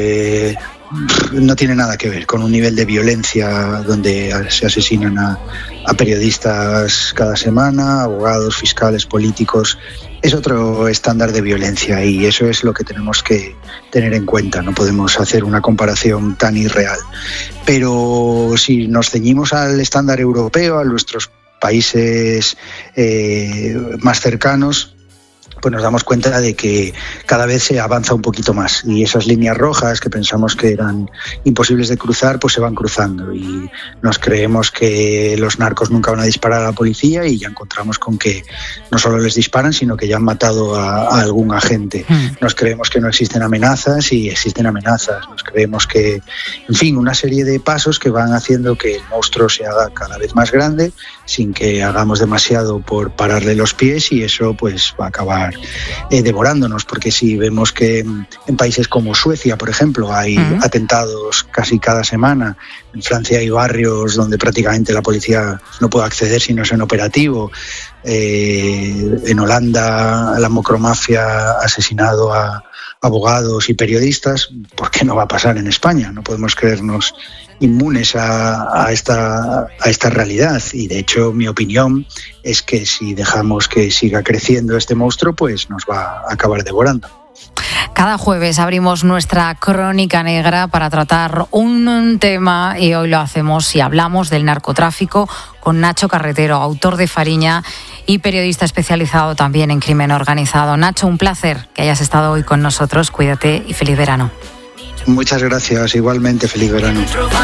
No tiene nada que ver con un nivel de violencia donde se asesinan a periodistas cada semana, abogados, fiscales, políticos. Es otro estándar de violencia y eso es lo que tenemos que tener en cuenta. No podemos hacer una comparación tan irreal. Pero si nos ceñimos al estándar europeo, a nuestros países más cercanos, pues nos damos cuenta de que cada vez se avanza un poquito más y esas líneas rojas que pensamos que eran imposibles de cruzar, pues se van cruzando y nos creemos que los narcos nunca van a disparar a la policía y ya encontramos con que no solo les disparan, sino que ya han matado a algún agente. Nos creemos que no existen amenazas y existen amenazas. Nos creemos que, en fin, una serie de pasos que van haciendo que el monstruo se haga cada vez más grande sin que hagamos demasiado por pararle los pies, y eso pues va a acabar devorándonos, porque si vemos que en países como Suecia, por ejemplo, hay atentados casi cada semana, en Francia hay barrios donde prácticamente la policía no puede acceder si no es en operativo, en Holanda la macromafia ha asesinado a abogados y periodistas, ¿por qué no va a pasar en España? No podemos creernos inmunes a esta realidad, y de hecho mi opinión es que si dejamos que siga creciendo este monstruo, pues nos va a acabar devorando.
Cada jueves abrimos nuestra crónica negra para tratar un tema, y hoy lo hacemos y hablamos del narcotráfico con Nacho Carretero, autor de Fariña y periodista especializado también en crimen organizado. Nacho, un placer que hayas estado hoy con nosotros. Cuídate y feliz verano.
Muchas gracias, igualmente, feliz verano.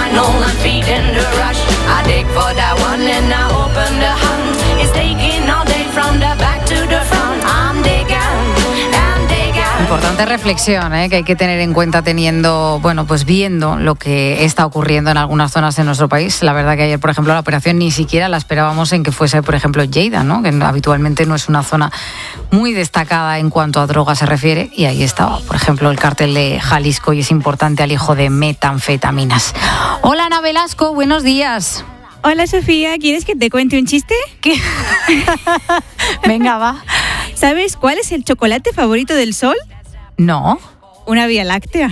Importante reflexión que hay que tener en cuenta teniendo, viendo lo que está ocurriendo en algunas zonas de nuestro país. La verdad que ayer, por ejemplo, la operación ni siquiera la esperábamos en que fuese, por ejemplo, Lleida, ¿no?, que habitualmente no es una zona muy destacada en cuanto a droga se refiere, y ahí estaba, por ejemplo, el cártel de Jalisco, y es importante al hijo de metanfetaminas. Hola, Ana Velasco, buenos días.
Hola, Sofía, ¿quieres que te cuente un chiste?
¿Qué? Venga, va.
¿Sabes cuál es el chocolate favorito del sol?
No.
Una Vía Láctea.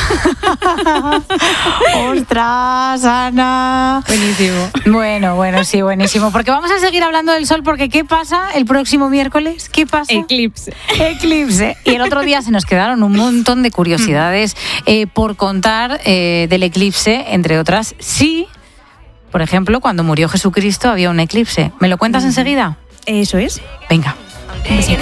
¡Ostras, Ana!
Buenísimo.
Bueno, sí, buenísimo. Porque vamos a seguir hablando del sol, porque ¿qué pasa el próximo miércoles? ¿Qué pasa?
Eclipse.
Y el otro día se nos quedaron un montón de curiosidades por contar del eclipse, entre otras. Sí, por ejemplo, cuando murió Jesucristo había un eclipse. ¿Me lo cuentas enseguida?
Eso es.
Venga. Un besito.